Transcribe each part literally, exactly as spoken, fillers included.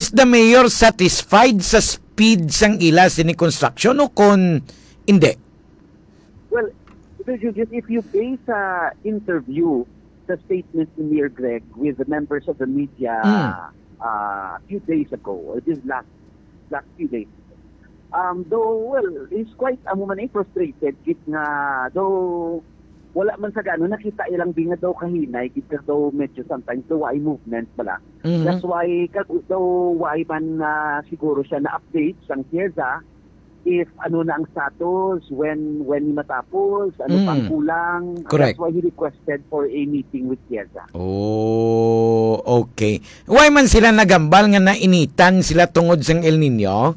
is the mayor satisfied sa speed sang ila sini construction o kon hindi? Well, Julius, if you base a interview the statement ni Mayor Greg with the members of the media mm. uh, a few days ago, or this last last few days ago, um, though, well, he's quite, amo man ay frustrated, git nga, though, wala man sa gano'n, nakita ilang binga daw kahinay, kita daw medyo sometimes daw ay movement pala. Mm-hmm. That's why, kag daw why man uh, siguro siya na-update sang Tieza, if ano na ang status, when when matapos, ano mm. pang kulang. Correct. That's why he requested for a meeting with Tieza. Oh, okay. Why man sila nagambal nga nainitan sila tungod sang El Nino?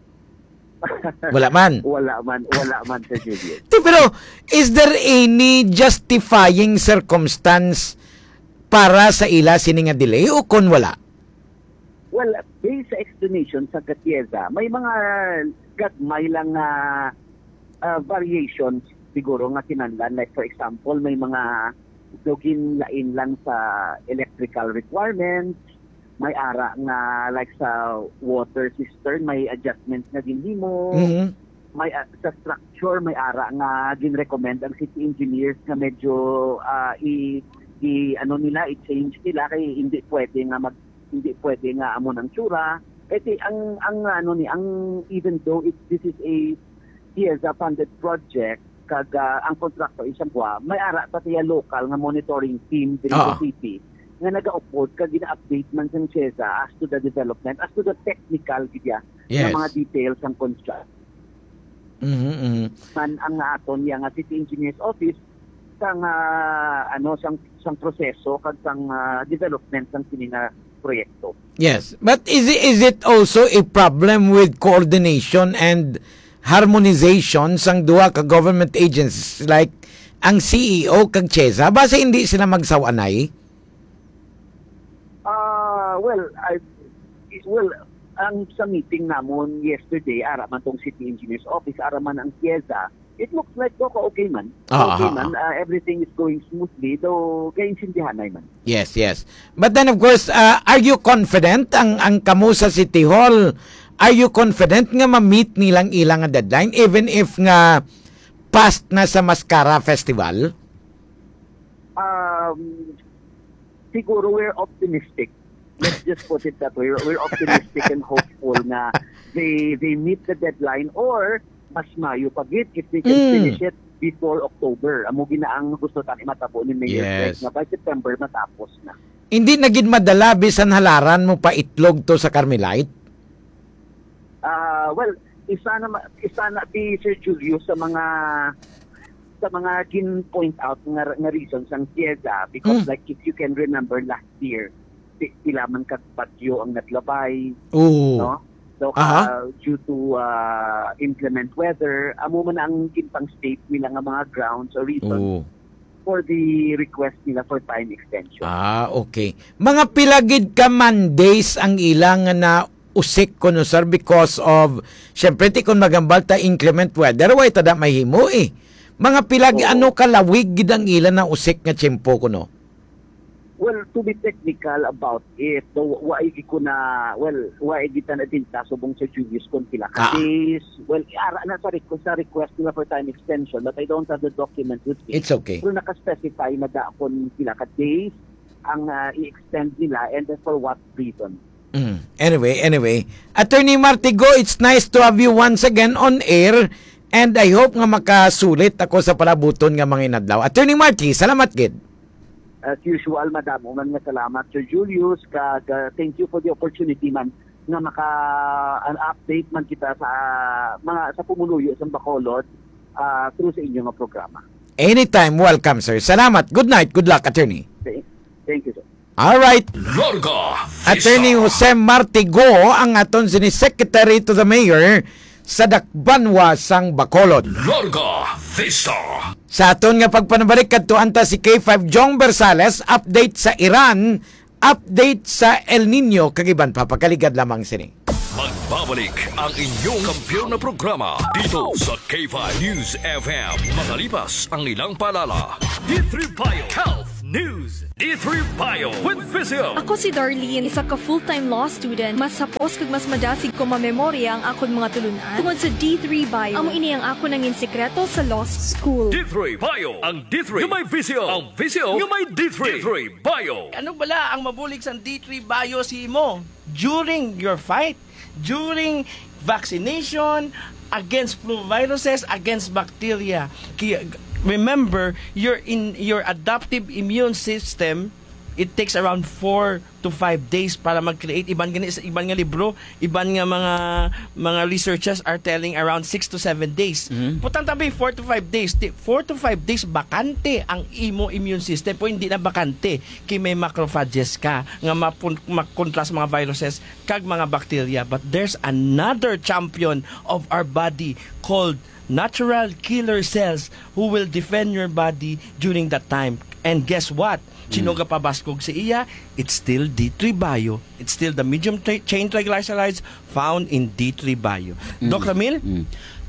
Wala man. Wala man, wala man sa Julius. Pero, is there any justifying circumstance para sa ila sini nga delay o kon wala? Well, based sa explanation sa Gatieza, may mga gagmay lang uh, uh, variations siguro nga kinanlan. Like for example, may mga dogin lain lang sa electrical requirements, may ara nga like sa water cistern, may adjustments na din mo. Mm-hmm. May uh, sa structure, may ara nga gin-recommend ang city engineers na medyo uh, i, i ano nila, i-change nila kay hindi pwede nga mag hindi pwede nga amo ng tsura. Kasi ang ang ano ni ang even though it, this is a Tieza funded project, kag uh, ang contractor isang kuha, may ara pa siya local nga monitoring team dito sa city nga naga-upload kag gina-update man sa Tieza as to the development, as to the technical gidya yes. ng mga details ng construction. Mhm. Mm Man ang aton yang city engineer's office sang uh, ano sang sang proseso kag sang uh, development sang sininga proyekto. Yes, but is it, is it also a problem with coordination and harmonization sang duha ka government agencies like ang C E O kag Tieza? Basta hindi sila magsawanay? Uh, well, I, well, ang sa meeting namon yesterday, ara man tong City Engineers Office, ara man ang Tieza, it looks like doko okay man. Ah, okay ah, man. Uh, everything is going smoothly, though kainsindihan na man. Yes, yes. But then of course, uh, are you confident ang ang kamo sa City Hall? Are you confident nga ma-meet nilang ilang nga deadline even if nga past na sa Mascara Festival? Um, siguro we're optimistic. Let's just put it that way. We're optimistic and hopeful na they they meet the deadline or mas mayo pagit if they can mm. finish it before October. Amo ginaang gusto tani matabo ni Mayor yes. na by September matapos na. Hindi nagid madala bisan halaran mo pa itlog to sa Carmelite? Uh, well, isa na isa na di Sir Julio sa mga sa mga kin point out nga, nga reasons ang Tieza because mm. like if you can remember last year sila man kat bagyo ang naglabay. Oo. No? So, uh, due to uh, inclement weather, amo man ang kintang state nila nga mga grounds or reasons Ooh. for the request nila for time extension. Ah, okay. Mga pilagid ka man days ang ilang na usik ko no sir because of, syempre ti kung magambal ta inclement weather, way tada mahimo eh. Mga pilagi, oh. ano kalawig gid ang ilan na usik nga tiyempo ko no? Well, to be technical about it, so waigi ko na, well, waigi ta na din ta subong sa Julius kung pila ka days. Well, ara na sa request, sa request nila for time extension, but I don't have the document with me. It's okay. Pero naka-specify na da kung pila ka days ang uh, i-extend nila and then for what reason. Mm. Anyway, anyway, Attorney Martigo, it's nice to have you once again on air and I hope nga makasulit ako sa palabuton nga mga inadlaw. Attorney Marty, salamat gid. As usual, madam, uman nga salamat Sir Julius, kag uh, thank you for the opportunity man nga maka-update man kita sa mga sa pumuluyo sa Bacolod uh, through sa inyong programa. Anytime, welcome sir. Salamat. Good night. Good luck, attorney. Thank, thank you, sir. All right. Attorney Jose Martigo ang aton sini Secretary to the Mayor sa Dakbanwa sang Bacolod. Larga Vista. Sa aton nga pagpanabalik kadto anta si K five Jong Bersales, update sa Iran, update sa El Nino, kagiban papakaligad lamang sini. Magbabalik ang inyong kampiyon na programa dito sa K five News F M. Makalipas ang ilang paalala. D three Bio Health news. D three Bio with Vizio. Ako si Darlene, isa ka full-time law student. Mas sapos kag mas madasig ko mamemorya ang akon mga tulunan. Tungod sa D three Bio, amo ini ang ako nangin sekreto sa law school. D three Bio. Ang D three yung may Vizio. Ang Vizio yung may D three. D three Bio. Ano bala ang mabulig sa D three Bio si mo? During your fight, during vaccination, against flu viruses, against bacteria. Kaya, remember, your in your adaptive immune system, it takes around four to five days para mag-create. Iban nga, iban nga libro, iban nga mga mga researchers are telling around six to seven days. Mm-hmm. Putang tabi, four to five days. four to five days, bakante ang imo immune system. Po hindi na bakante. Kaya may macrophages ka nga makontra sa mga viruses kag mga bacteria. But there's another champion of our body called natural killer cells who will defend your body during that time. And guess what? Sino ka pabaskog sa iya? It's still D three Bio. It's still the medium tra- chain triglycerides found in D three Bio. Mm. Doc Ramil? Mm.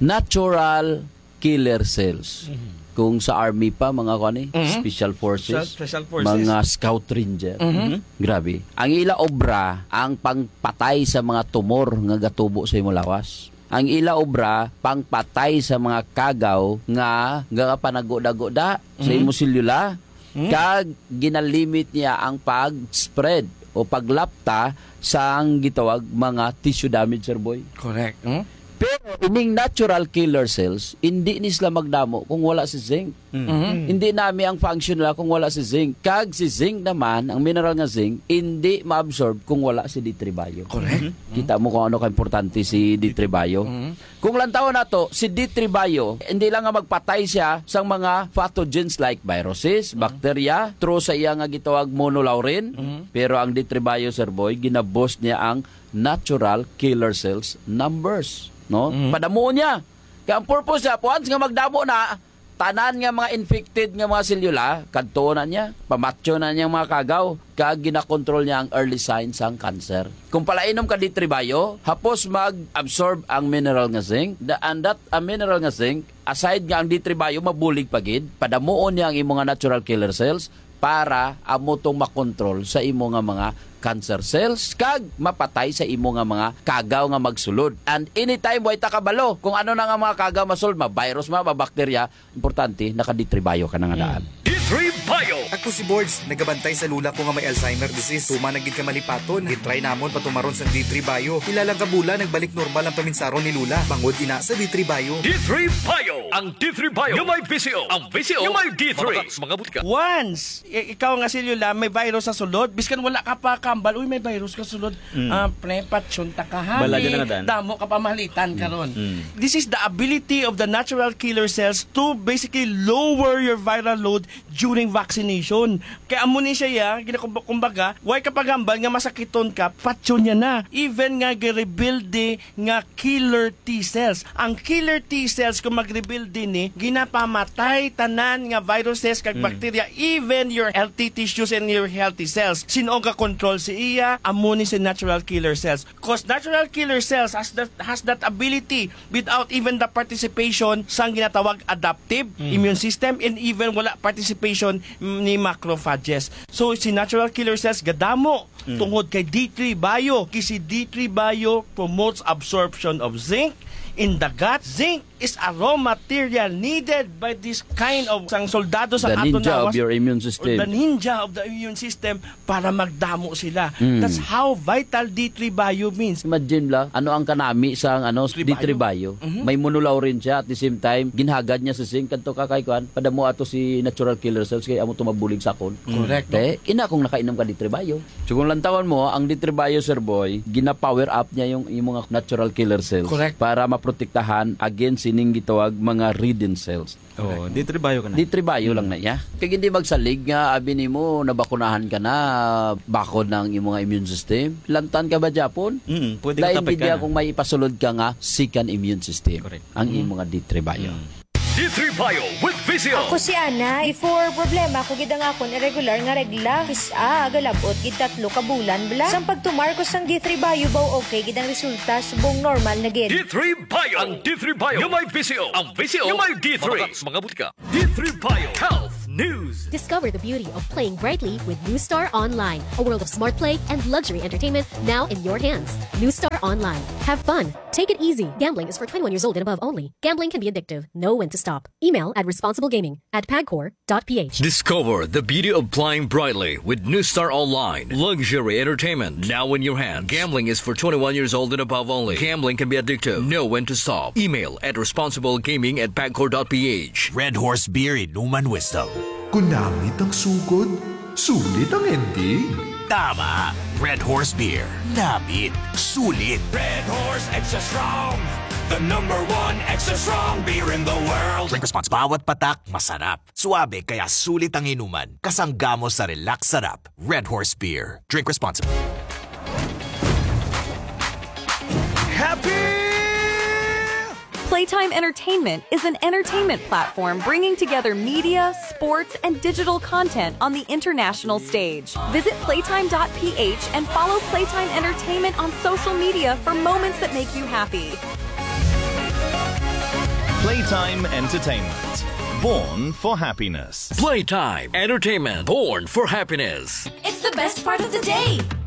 Natural killer cells. Mm-hmm. Kung sa army pa, mga kani, mm-hmm. special forces, special forces, mga scout ranger. Mm-hmm. Grabe. Ang ila obra, ang pangpatay sa mga tumor nga gatubo sa imong lawas. Ang ila obra, pangpatay sa mga kagaw nga nga panagoda-goda mm-hmm. sa imong selula. Hmm? Kag ginalimit niya ang pag-spread o paglapta sa ang gitawag mga tissue damage, sir boy. Correct. Hmm? Pero ining natural killer cells, hindi ni sila magdamo kung wala si zinc. Mm-hmm. Hindi nami ang function nila kung wala si zinc. Kag si zinc naman, ang mineral nga zinc, hindi ma-absorb kung wala si D three Bio. Correct. Mm-hmm. Kita mo kung ano ka-importante si D three Bio. Mm-hmm. Kung lantaw na to, si D three Bio, hindi lang nga magpatay siya sa mga pathogens like viruses, mm-hmm. bacteria, through sa iya nga gitawag monolaurin. Mm-hmm. Pero ang D three Bio, sir boy, ginaboost niya ang natural killer cells numbers. No? Mm-hmm. Padamo niya. Kaya ang purpose niya, once nga magdamo na, tanan nga mga infected nga mga selula, kadto na niya, pamatyo na niya mga kagaw, kag ginakontrol niya ang early signs ng cancer. Kung palainom ka D three Bio, hapos mag-absorb ang mineral nga zinc, the, and that a mineral nga zinc, aside nga ang D three Bio, mabulig pagid, padamuon niya ang imong nga natural killer cells, para amo tong makontrol sa imo nga mga cancer cells kag mapatay sa imo nga mga kagaw nga magsulod. And anytime way ta kabalo kung ano na nga mga kagaw masulod, ma virus ma, ma bacteria, importante naka D three Bio ka na nga daan. D three Bio. Ako si Boards, nagabantay sa lula ko nga may Alzheimer disease. Tuma nagid ka malipaton, gitry namon patumaron sa D three Bio. Ilalang kabula nagbalik normal ang paminsaron ni Lula. Bangod ina sa D three Bio. D three Bio. Ang D three Bio yung may Vizio. Ang Vizio yung may D three. Mga, mga butika. Once i- ikaw nga selula may virus sa sulod, biskan wala ka pa kambal, uy may virus ka sulod. Mm. Uh, prepat syunta ka hali. Damo ka pamalitan karon. Mm. Mm. This is the ability of the natural killer cells to basically lower your viral load during vaccination. Kaya amo ni siya ya, kumbaga, why ka pagambal nga masakiton ka, patyon niya na. Even nga gi-rebuild nga killer T cells. Ang killer T cells kung mag-rebuild din ni, ginapamatay tanan nga viruses kag mm. bacteria, even your healthy tissues and your healthy cells. Sino ka control si iya, amo ni si natural killer cells. Cause natural killer cells has that has that ability without even the participation sang ginatawag adaptive mm. immune system and even wala participation ni macrophages. So si natural killer cells gadamo mm. tungod kay D three Bio. Kasi D three Bio promotes absorption of zinc in the gut. Zinc is a raw material needed by this kind of sang soldado sa the ato ninja nawas, of your immune system. the ninja of the immune system para magdamo sila. Mm. That's how vital D three Bio means. Imagine la, ano ang kanami sa ano D three Bio. Mm-hmm. May monolaurin siya at the same time ginhagad niya sa zinc kadto kakay kuan padamo ato si natural killer cells kay amo tumabulig sakon. Correct. Eh, ina kung nakainom ka D three Bio. So kung lantawan mo ang D three Bio, sir boy, gina-power up niya yung, yung mga natural killer cells. Correct. Para maprotektahan against sining gitawag mga ridden cells. Oh, D three Bio ka na. D three Bio lang na niya. Kaya hindi magsalig nga, abi nimo nabakunahan ka na, bakod ng imong immune system. Lantan ka ba Japon? Mm, pwede dahil matapit hindi ka na. kung may ipasulod ka nga, second immune system. Correct. Ang imong D three Bio. Mm. D three Bio with Vizio. Ako si Ana, before problema ko gid ang akon irregular nga regla, isa agalabot gid tatlo ka bulan bala. Sang pagtumarkos sang D three Bio baw okay gid ang resulta subong normal na gid. D three Bio. Ang D three Bio yung may Vizio. Ang Vizio yung may D three. Mga, mga butika. D three Bio Health news. Discover the beauty of playing brightly with New Star Online, a world of smart play and luxury entertainment now in your hands. New Star Online. Have fun. Take it easy. Gambling is for twenty-one years old and above only. Gambling can be addictive. Know when to stop. Email at responsiblegaming at pagcor dot p h. Discover the beauty of playing brightly with New Star Online. Luxury entertainment now in your hands. Gambling is for twenty-one years old and above only. Gambling can be addictive. Know when to stop. Email at responsiblegaming at pagcor dot p h. Red Horse Beer Inuman Wisdom. Kunamit ang sugod, sulit ang ending. Tama. Red Horse Beer. Namit. Sulit. Red Horse Extra Strong. The number one extra strong beer in the world. Drink responsible. Bawat patak, masarap. Suabe, kaya sulit ang inuman. Kasangga mo sa relax sarap. Red Horse Beer. Drink responsibly. Happy! Playtime Entertainment is an entertainment platform bringing together media, sports, and digital content on the international stage. Visit playtime dot p h and follow Playtime Entertainment on social media for moments that make you happy. Playtime Entertainment. Born for happiness. Playtime Entertainment. Born for happiness. It's the best part of the day.